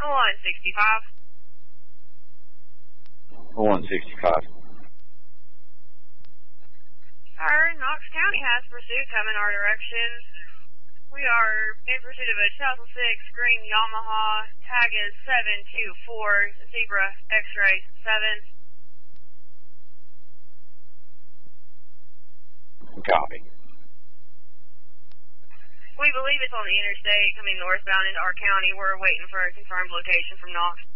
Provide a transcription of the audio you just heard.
165. 165. Sir, Knox County has pursuit coming our direction. We are in pursuit of a 2006 green Yamaha. Tag is 724 Zebra X-ray 7. Copy. We believe it's on the interstate coming northbound into our county. We're waiting for a confirmed location from Knox.